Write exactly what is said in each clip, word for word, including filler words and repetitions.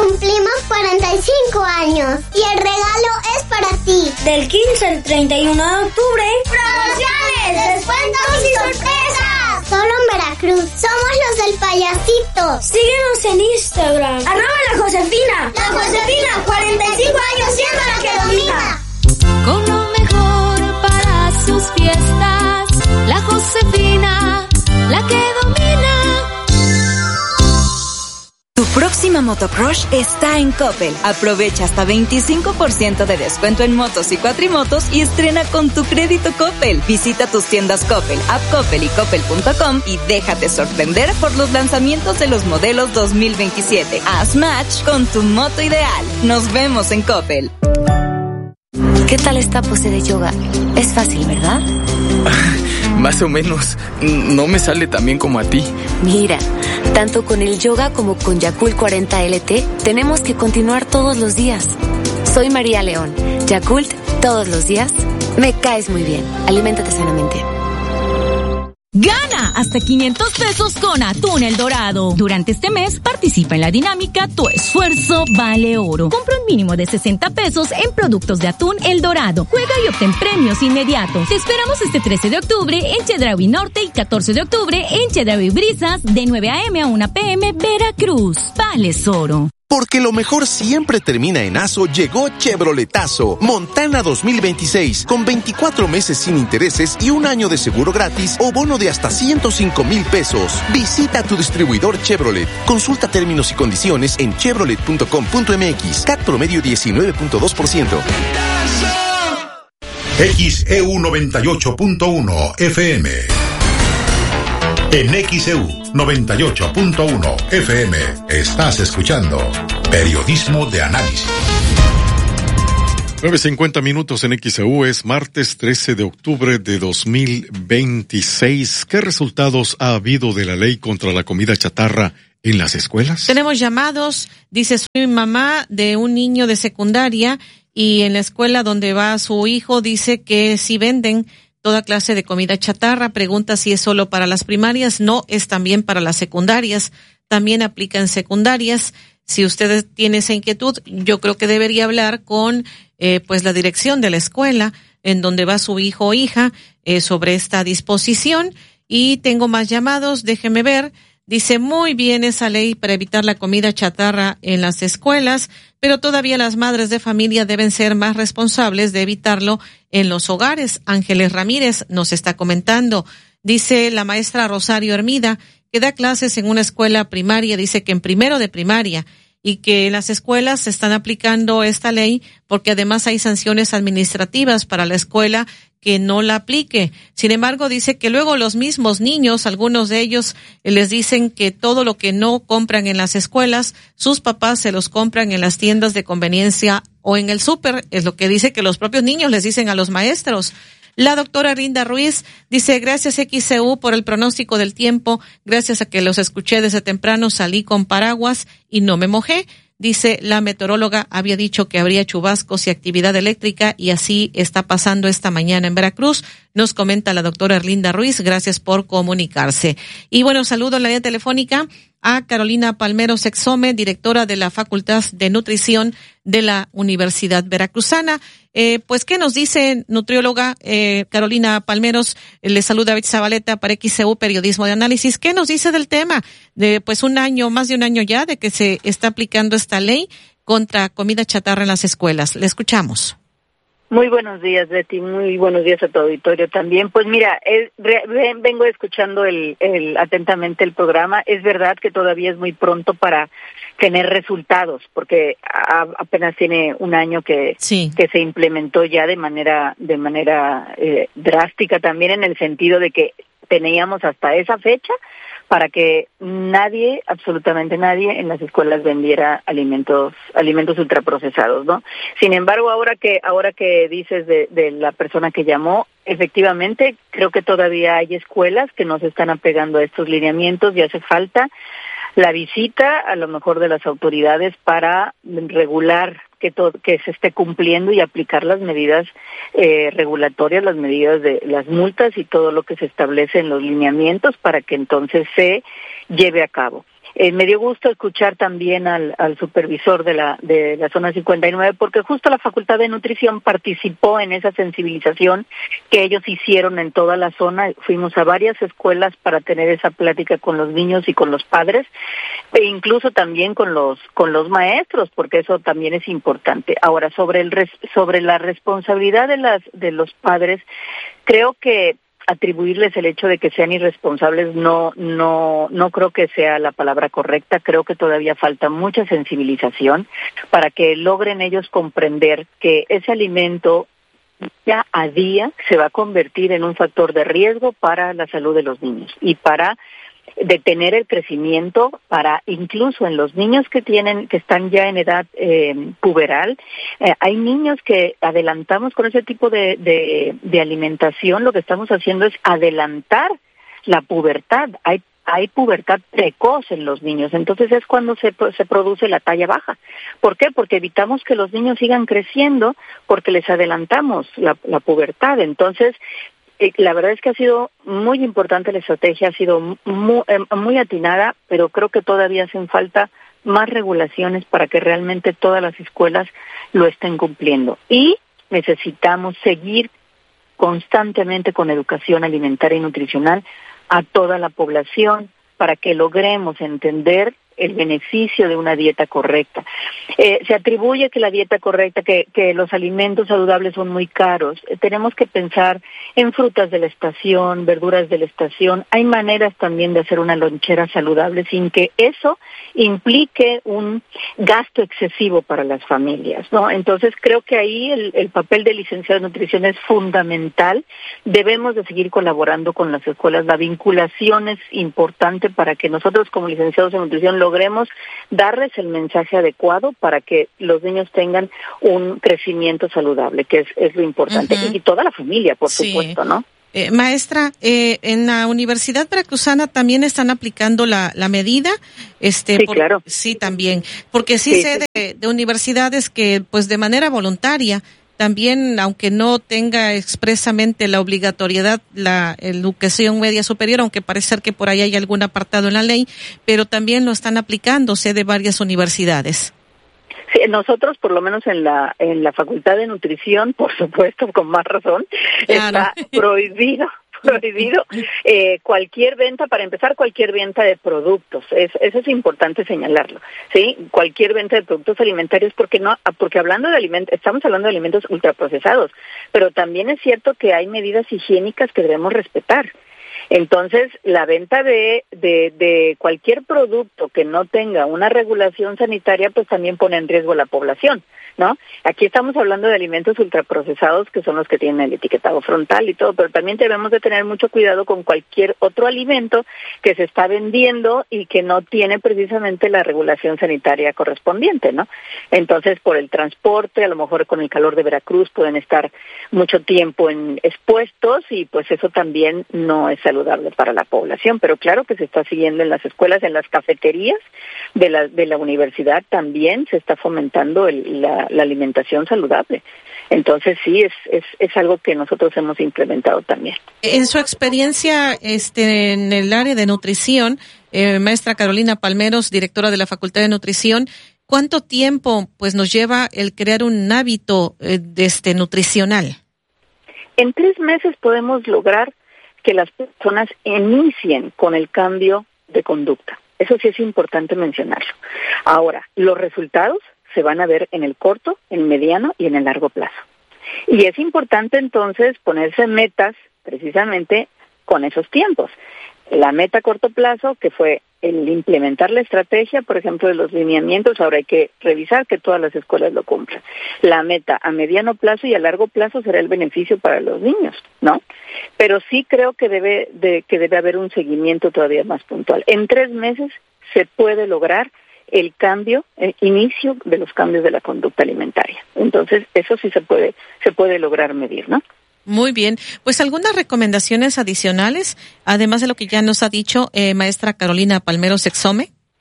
Cumplimos cuarenta y cinco años y el regalo es para ti. Del quince al treinta y uno de octubre, promociones, descuentos y sorpresas. Solo en Veracruz. Somos los del payasito. Síguenos en Instagram. Arroba la Josefina. La Josefina, cuarenta y cinco años siendo la que domina. Con lo mejor para sus fiestas, la Josefina, la que domina. Tu próxima motocrush está en Coppel. Aprovecha hasta veinticinco por ciento de descuento en motos y cuatrimotos y estrena con tu crédito Coppel. Visita tus tiendas Coppel, App Coppel y Coppel punto com y déjate sorprender por los lanzamientos de los modelos dos mil veintisiete. Haz match con tu moto ideal. Nos vemos en Coppel. ¿Qué tal esta pose de yoga? Es fácil, ¿verdad? Más o menos. No me sale tan bien como a ti. Mira, tanto con el yoga como con Yakult cuarenta L T, tenemos que continuar todos los días. Soy María León. Yakult, todos los días. Me caes muy bien. Aliméntate sanamente. Gana hasta quinientos pesos con Atún El Dorado. Durante este mes participa en la dinámica Tu Esfuerzo Vale Oro. Compra un mínimo de sesenta pesos en productos de Atún El Dorado. Juega y obtén premios inmediatos. Te esperamos este trece de octubre en Chedraui Norte y catorce de octubre en Chedraui Brisas de nueve a eme a una pe eme Veracruz. Vales Oro. Porque lo mejor siempre termina en Aso, llegó Chevroletazo. Montana dos mil veintiséis, con veinticuatro meses sin intereses y un año de seguro gratis o bono de hasta ciento cinco mil pesos. Visita tu distribuidor Chevrolet. Consulta términos y condiciones en chevrolet punto com punto eme equis. C A T promedio diecinueve punto dos por ciento. X E U noventa y ocho punto uno F M. En X E U noventa y ocho punto uno F M estás escuchando Periodismo de Análisis. nueve cincuenta minutos en X E U, es martes trece de octubre de dos mil veintiséis. ¿Qué resultados ha habido de la ley contra la comida chatarra en las escuelas? Tenemos llamados, dice soy mamá de un niño de secundaria y en la escuela donde va su hijo dice que si venden toda clase de comida chatarra. Pregunta si es solo para las primarias. No, es también para las secundarias. También aplica en secundarias. Si usted tiene esa inquietud, yo creo que debería hablar con eh, pues la dirección de la escuela en donde va su hijo o hija eh, sobre esta disposición. Y tengo más llamados, déjeme ver. Dice, muy bien esa ley para evitar la comida chatarra en las escuelas, pero todavía las madres de familia deben ser más responsables de evitarlo en los hogares. Ángeles Ramírez nos está comentando. Dice la maestra Rosario Hermida, que da clases en una escuela primaria, dice que en primero de primaria, y que en las escuelas se están aplicando esta ley porque además hay sanciones administrativas para la escuela que no la aplique. Sin embargo, dice que luego los mismos niños, algunos de ellos les dicen que todo lo que no compran en las escuelas, sus papás se los compran en las tiendas de conveniencia o en el súper. Es lo que dice que los propios niños les dicen a los maestros. La doctora Rinda Ruiz dice, gracias X E U por el pronóstico del tiempo, gracias a que los escuché desde temprano salí con paraguas y no me mojé. Dice, la meteoróloga había dicho que habría chubascos y actividad eléctrica y así está pasando esta mañana en Veracruz. Nos comenta la doctora Erlinda Ruiz, gracias por comunicarse. Y bueno, saludo en la línea telefónica a Carolina Palmeros Sexome, directora de la Facultad de Nutrición de la Universidad Veracruzana. Eh, pues, ¿qué nos dice nutrióloga eh, Carolina Palmeros? Eh, le saluda Betty Zabaleta para X E U Periodismo de Análisis. ¿Qué nos dice del tema? De pues un año, más de un año ya, de que se está aplicando esta ley contra comida chatarra en las escuelas. Le escuchamos. Muy buenos días, Betty. Muy buenos días a tu auditorio también. Pues mira, es, re, vengo escuchando el, el, atentamente el programa. Es verdad que todavía es muy pronto para tener resultados, porque a, apenas tiene un año que, sí. que se implementó ya de manera, de manera eh, drástica también, en el sentido de que teníamos hasta esa fecha para que nadie, absolutamente nadie, en las escuelas vendiera alimentos, alimentos ultraprocesados, ¿no? Sin embargo, ahora que, ahora que dices de, de la persona que llamó, efectivamente, creo que todavía hay escuelas que no se están apegando a estos lineamientos y hace falta la visita, a lo mejor, de las autoridades para regular que todo, que se esté cumpliendo y aplicar las medidas eh, regulatorias, las medidas de las multas y todo lo que se establece en los lineamientos para que entonces se lleve a cabo. Eh, me dio gusto escuchar también al, al supervisor de la de la zona cincuenta y nueve, porque justo la Facultad de Nutrición participó en esa sensibilización que ellos hicieron en toda la zona. Fuimos a varias escuelas para tener esa plática con los niños y con los padres, e incluso también con los con los maestros, porque eso también es importante. Ahora, sobre el res, sobre la responsabilidad de las de los padres, creo que atribuirles el hecho de que sean irresponsables no no no creo que sea la palabra correcta. Creo que todavía falta mucha sensibilización para que logren ellos comprender que ese alimento ya a día se va a convertir en un factor de riesgo para la salud de los niños y para detener el crecimiento, para incluso en los niños que tienen que están ya en edad eh, puberal. Eh, hay niños que adelantamos con ese tipo de, de de alimentación. Lo que estamos haciendo es adelantar la pubertad. Hay hay pubertad precoz en los niños, entonces es cuando se se produce la talla baja. ¿Por qué? Porque evitamos que los niños sigan creciendo, porque les adelantamos la, la pubertad. Entonces, la verdad es que ha sido muy importante la estrategia, ha sido muy, muy atinada, pero creo que todavía hacen falta más regulaciones para que realmente todas las escuelas lo estén cumpliendo. Y necesitamos seguir constantemente con educación alimentaria y nutricional a toda la población para que logremos entender el beneficio de una dieta correcta. Eh, se atribuye que la dieta correcta, que, que los alimentos saludables son muy caros. Eh, tenemos que pensar en frutas de la estación, verduras de la estación. Hay maneras también de hacer una lonchera saludable sin que eso implique un gasto excesivo para las familias, ¿no? Entonces creo que ahí el, el papel del licenciado de nutrición es fundamental. Debemos de seguir colaborando con las escuelas. La vinculación es importante para que nosotros como licenciados en nutrición logremos darles el mensaje adecuado para que los niños tengan un crecimiento saludable, que es, es lo importante. Uh-huh. Y, y toda la familia, por sí. supuesto, ¿no? Eh, maestra, eh, en la Universidad Veracruzana también están aplicando la, la medida. Este, sí, por, claro. Sí, también. Porque sí, sí sé sí. De, de universidades que, pues de manera voluntaria, también, aunque no tenga expresamente la obligatoriedad la educación media superior, aunque parece ser que por ahí hay algún apartado en la ley, pero también lo están aplicando, sé de varias universidades. Sí, nosotros, por lo menos en la en la Facultad de Nutrición, por supuesto, con más razón, claro. Está prohibido. prohibido eh, cualquier venta, para empezar, cualquier venta de productos. Es, eso es importante señalarlo, ¿sí? Cualquier venta de productos alimentarios, porque no, porque hablando de alimentos, estamos hablando de alimentos ultraprocesados, pero también es cierto que hay medidas higiénicas que debemos respetar. Entonces, la venta de, de, de cualquier producto que no tenga una regulación sanitaria, pues también pone en riesgo a la población, ¿no? Aquí estamos hablando de alimentos ultraprocesados, que son los que tienen el etiquetado frontal y todo, pero también debemos de tener mucho cuidado con cualquier otro alimento que se está vendiendo y que no tiene precisamente la regulación sanitaria correspondiente, ¿no? Entonces, por el transporte, a lo mejor con el calor de Veracruz pueden estar mucho tiempo en expuestos y pues eso también no es saludable para la población, pero claro que se está siguiendo en las escuelas, en las cafeterías de la de la universidad también se está fomentando el, la, la alimentación saludable. Entonces sí, es, es es algo que nosotros hemos implementado también. En su experiencia este en el área de nutrición, eh, maestra Carolina Palmeros, directora de la Facultad de Nutrición, ¿cuánto tiempo pues nos lleva el crear un hábito eh, de este nutricional? En tres meses podemos lograr que las personas inicien con el cambio de conducta. Eso sí es importante mencionarlo. Ahora, los resultados se van a ver en el corto, en el mediano y en el largo plazo. Y es importante entonces ponerse metas precisamente con esos tiempos. La meta a corto plazo, que fue el implementar la estrategia, por ejemplo, de los lineamientos, ahora hay que revisar que todas las escuelas lo cumplan. La meta a mediano plazo y a largo plazo será el beneficio para los niños, ¿no? Pero sí creo que debe de que debe haber un seguimiento todavía más puntual. En tres meses se puede lograr el cambio, el inicio de los cambios de la conducta alimentaria. Entonces, eso sí se puede se puede lograr medir, ¿no? Muy bien. Pues algunas recomendaciones adicionales, además de lo que ya nos ha dicho eh, maestra Carolina Palmeros Exome.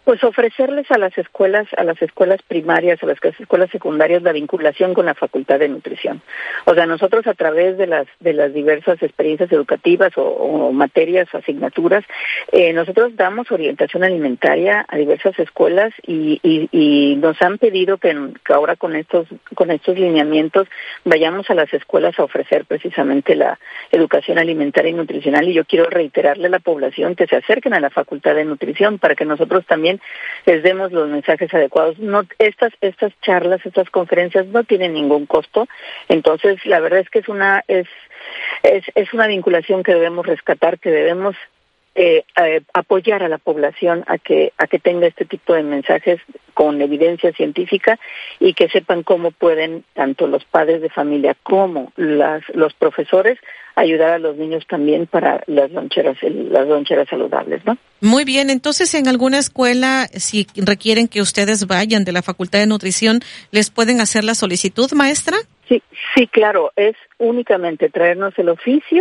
Pues ofrecerles a las escuelas, a las escuelas primarias, a las escuelas secundarias, la vinculación con la Facultad de Nutrición. O sea, nosotros a través de las de las diversas experiencias educativas o, o materias, asignaturas, eh, nosotros damos orientación alimentaria a diversas escuelas y, y, y nos han pedido que, que ahora con estos con estos lineamientos vayamos a las escuelas a ofrecer precisamente la educación alimentaria y nutricional. Y yo quiero reiterarle a la población que se acerquen a la Facultad de Nutrición para que nosotros también les demos los mensajes adecuados. No, estas estas charlas, estas conferencias no tienen ningún costo, entonces la verdad es que es una es es, es una vinculación que debemos rescatar, que debemos eh, eh, apoyar a la población a que a que tenga este tipo de mensajes con evidencia científica y que sepan cómo pueden tanto los padres de familia como las los profesores ayudar a los niños también para las loncheras, las loncheras saludables, ¿no? Muy bien, entonces en alguna escuela, si requieren que ustedes vayan de la Facultad de Nutrición, ¿les pueden hacer la solicitud, maestra? Sí, sí, claro, es únicamente traernos el oficio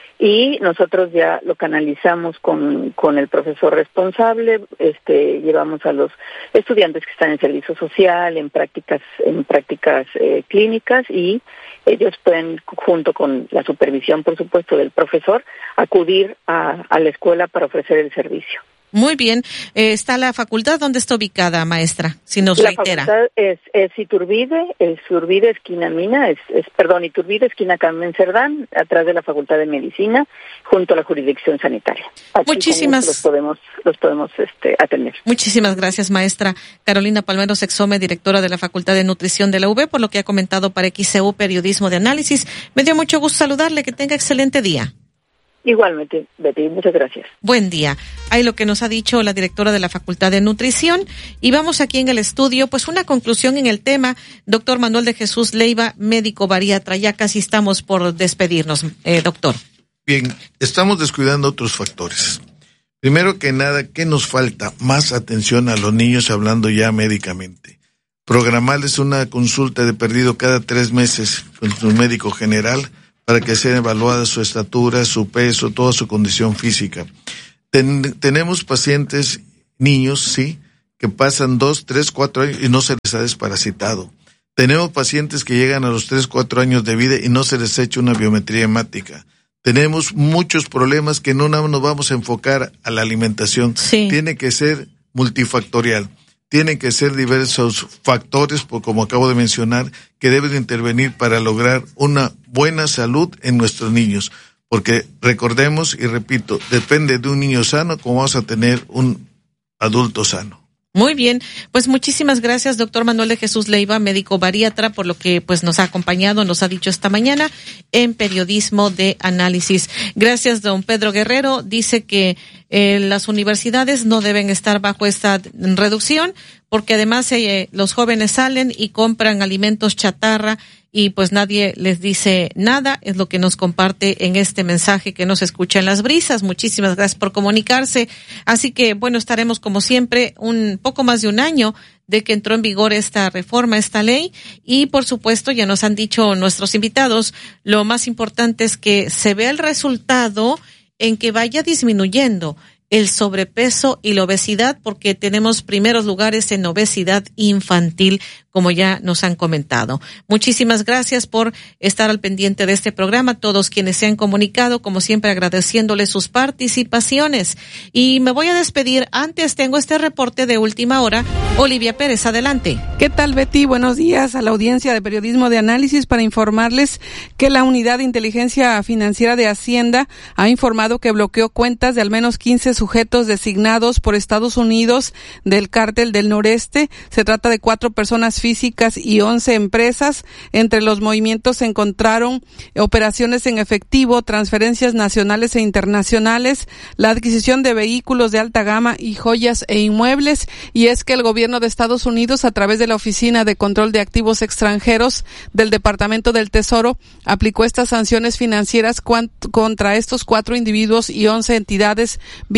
y nosotros ya lo canalizamos con con el profesor responsable, este llevamos a los estudiantes que están en servicio social, en prácticas en prácticas eh, clínicas, y ellos pueden, junto con la supervisión, por supuesto, del profesor, acudir a, a la escuela para ofrecer el servicio. Muy bien. Eh, ¿Está la facultad? ¿Dónde está ubicada, maestra? Si nos la reitera. La facultad es, es Iturbide, es Iturbide, esquina Mina, es, es perdón, Iturbide, esquina Carmen Cerdán, atrás de la Facultad de Medicina, junto a la jurisdicción sanitaria. Así Muchísimas. Los podemos, los podemos este, atender. Muchísimas gracias, maestra Carolina Palmero Sexome, directora de la Facultad de Nutrición de la U B, por lo que ha comentado para X C U Periodismo de Análisis. Me dio mucho gusto saludarle, que tenga excelente día. Igualmente, Betty, muchas gracias. Buen día. Ahí lo que nos ha dicho la directora de la Facultad de Nutrición. Y vamos aquí en el estudio, pues una conclusión en el tema. Doctor Manuel de Jesús Leiva, médico bariatra. Ya casi estamos por despedirnos, eh, doctor. Bien, estamos descuidando otros factores. Primero que nada, ¿qué nos falta? Más atención a los niños, hablando ya médicamente. Programarles una consulta de perdido cada tres meses con su médico general, para que sea evaluada su estatura, su peso, toda su condición física. Ten, tenemos pacientes, niños, sí, que pasan dos, tres, cuatro años y no se les ha desparasitado. Tenemos pacientes que llegan a los tres, cuatro años de vida y no se les ha hecho una biometría hemática. Tenemos muchos problemas que no nos vamos a enfocar a la alimentación. Sí. Tiene que ser multifactorial. Tienen que ser diversos factores, como acabo de mencionar, que deben intervenir para lograr una buena salud en nuestros niños. Porque recordemos, y repito, depende de un niño sano como vamos a tener un adulto sano. Muy bien, pues muchísimas gracias, doctor Manuel de Jesús Leiva, médico bariatra, por lo que pues nos ha acompañado, nos ha dicho esta mañana en Periodismo de Análisis. Gracias, don Pedro Guerrero. Dice que eh, las universidades no deben estar bajo esta reducción, porque además eh, los jóvenes salen y compran alimentos chatarra y pues nadie les dice nada. Es lo que nos comparte en este mensaje que nos escucha en las brisas. Muchísimas gracias por comunicarse. Así que, bueno, estaremos como siempre un poco más de un año de que entró en vigor esta reforma, esta ley, y por supuesto ya nos han dicho nuestros invitados, lo más importante es que se vea el resultado en que vaya disminuyendo el sobrepeso y la obesidad, porque tenemos primeros lugares en obesidad infantil, como ya nos han comentado. Muchísimas gracias por estar al pendiente de este programa, todos quienes se han comunicado, como siempre agradeciéndoles sus participaciones. Y me voy a despedir, antes tengo este reporte de última hora. Olivia Pérez, adelante. ¿Qué tal, Betty? Buenos días a la audiencia de Periodismo de Análisis, para informarles que la Unidad de Inteligencia Financiera de Hacienda ha informado que bloqueó cuentas de al menos quince sujetos designados por Estados Unidos del Cártel del Noreste. Se trata de cuatro personas físicas y once empresas. Entre los movimientos se encontraron operaciones en efectivo, transferencias nacionales e internacionales, la adquisición de vehículos de alta gama y joyas e inmuebles. Y es que el gobierno de Estados Unidos, a través de la Oficina de Control de Activos Extranjeros del Departamento del Tesoro, aplicó estas sanciones financieras cuant- contra estos cuatro individuos y once entidades vinculadas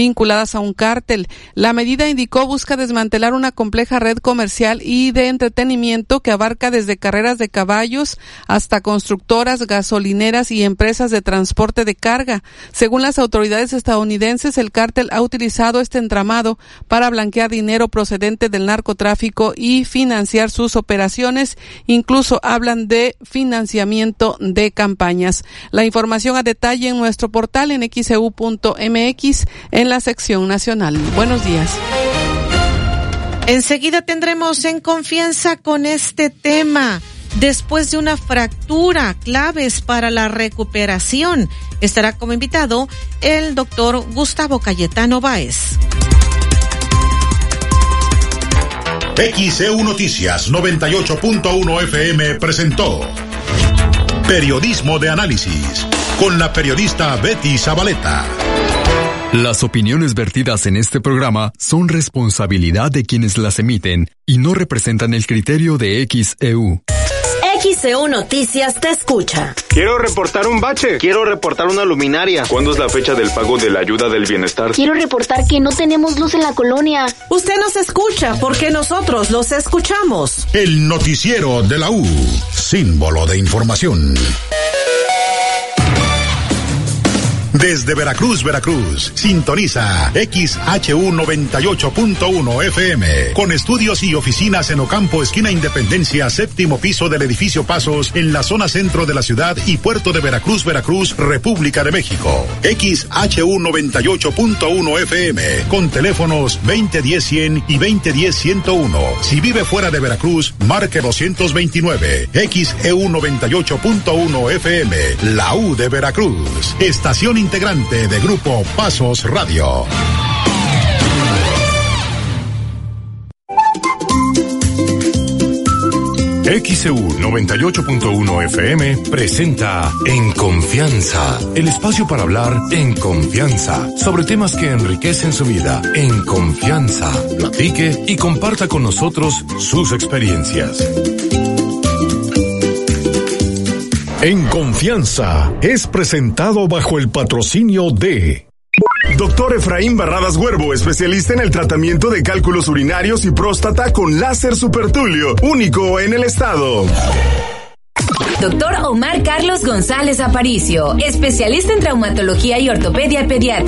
vinculadas a un cártel. La medida, indicó, busca desmantelar una compleja red comercial y de entretenimiento que abarca desde carreras de caballos hasta constructoras, gasolineras y empresas de transporte de carga. Según las autoridades estadounidenses, el cártel ha utilizado este entramado para blanquear dinero procedente del narcotráfico y financiar sus operaciones. Incluso hablan de financiamiento de campañas. La información a detalle en nuestro portal en x e u punto m x en la sección nacional. Buenos días. Enseguida tendremos En Confianza con este tema. Después de una fractura, claves para la recuperación. Estará como invitado el doctor Gustavo Cayetano Báez. X E U Noticias noventa y ocho punto uno F M presentó Periodismo de Análisis con la periodista Betty Zabaleta. Las opiniones vertidas en este programa son responsabilidad de quienes las emiten y no representan el criterio de X E U. X E U Noticias te escucha. Quiero reportar un bache. Quiero reportar una luminaria. ¿Cuándo es la fecha del pago de la ayuda del bienestar? Quiero reportar que no tenemos luz en la colonia. Usted nos escucha porque nosotros los escuchamos. El noticiero de la U, símbolo de información. Desde Veracruz, Veracruz, sintoniza X H U noventa y ocho punto uno F M, con estudios y oficinas en Ocampo, esquina Independencia, séptimo piso del edificio Pasos, en la zona centro de la ciudad y puerto de Veracruz, Veracruz, República de México. X H U noventa y ocho punto uno F M, con teléfonos veinte diez cien y veinte diez ciento uno. Si vive fuera de Veracruz, marque doscientos veintinueve. X E U noventa y ocho punto uno F M, la U de Veracruz. Estación integrante de Grupo Pasos Radio. X E U noventa y ocho punto uno F M presenta En Confianza, el espacio para hablar en confianza sobre temas que enriquecen su vida. En confianza, platique y comparta con nosotros sus experiencias. En Confianza es presentado bajo el patrocinio de Doctor Efraín Barradas Huervo, especialista en el tratamiento de cálculos urinarios y próstata con láser supertulio, único en el estado. Doctor Omar Carlos González Aparicio, especialista en traumatología y ortopedia pediátrica.